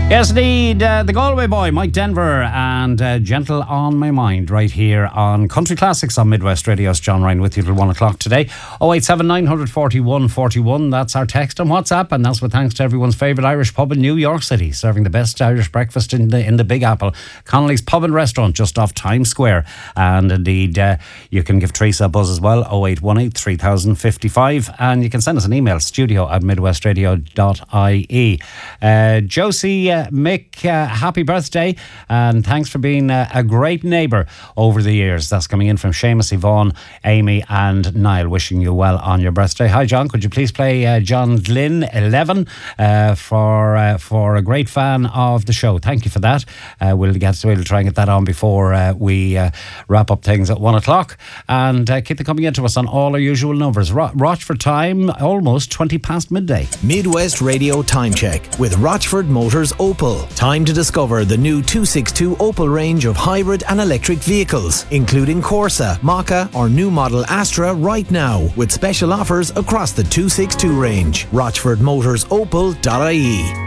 Yes, indeed. The Galway boy, Mike Denver, and Gentle on My Mind, right here on Country Classics on Midwest Radio. It's John Ryan with you till 1 o'clock today. 087 941 41. That's our text on WhatsApp, and that's with thanks to everyone's favourite Irish pub in New York City, serving the best Irish breakfast in the Big Apple. Connolly's Pub and Restaurant, just off Times Square. And indeed, you can give Teresa a buzz as well, 0818 3055, and you can send us an email, studio@midwestradio.ie. Josie, Mick, happy birthday, and thanks for being a great neighbour over the years. That's coming in from Seamus, Yvonne, Amy and Niall, wishing you well on your birthday. Hi John, could you please play John Glynn 11 for a great fan of the show? Thank you for that. We'll try and get that on before we wrap up things at 1 o'clock, and keep them coming into us on all our usual numbers. Rochford time, almost 20 past midday. Midwest Radio Time Check with Rochford Motors Opel. Time to discover the new 262 Opel range of hybrid and electric vehicles, including Corsa, Mokka or new model Astra right now, with special offers across the 262 range. RochfordMotorsOpel.ie.